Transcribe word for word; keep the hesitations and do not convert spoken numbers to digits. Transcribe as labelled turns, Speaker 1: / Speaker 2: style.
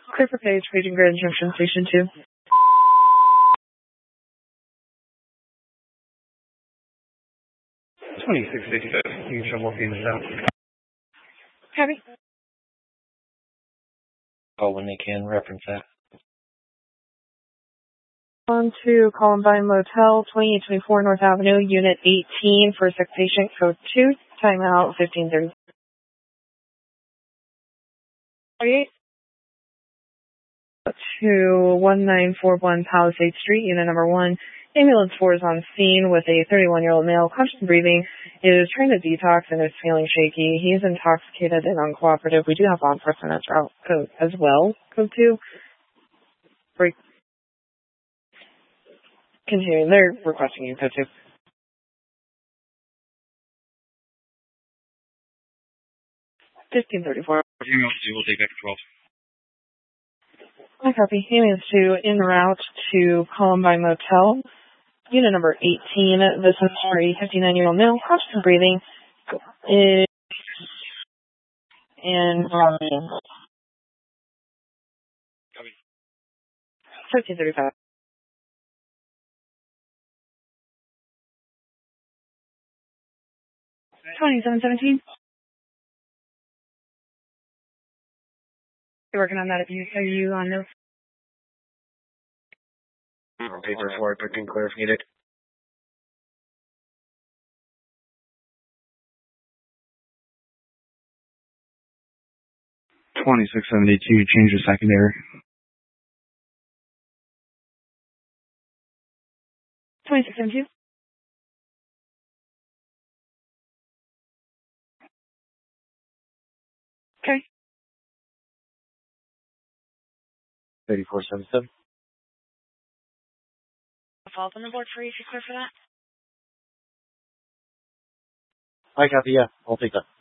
Speaker 1: Clear for page, paging Grand Junction, Station two.
Speaker 2: twenty-six sixty-seven. You can show working this out.
Speaker 1: Copy.
Speaker 2: Oh, when they can reference that.
Speaker 1: On to Columbine Motel, twenty-eight twenty-four North Avenue, Unit eighteen for sick patient, code two, timeout fifteen thirty. forty-eight. To one nine four one Palisade Street, Unit number one. Ambulance four is on scene with a thirty-one-year-old male, conscious breathing, is trying to detox and is feeling shaky. He is intoxicated and uncooperative. We do have law enforcement as route code as well, code two. Break. Continuing, they're requesting you, code two. fifteen thirty-four.
Speaker 2: We'll take back to twelve.
Speaker 1: I copy. Ambulance two en route to Columbine Motel, unit number eighteen. This is for a fifty-nine-year-old male, conscious and breathing, is in fifteen thirty-five. twenty-seven seventeen. You're working on that. Are you, are you on those?
Speaker 2: On paper for it, but can clear if needed. twenty-six seventy-two, change the secondary.
Speaker 1: twenty-six seventy-two. Okay.
Speaker 2: thirty-four seventy-seven.
Speaker 1: Fault on the board for you if you're clear for that?
Speaker 2: I copy, yeah. I'll take that.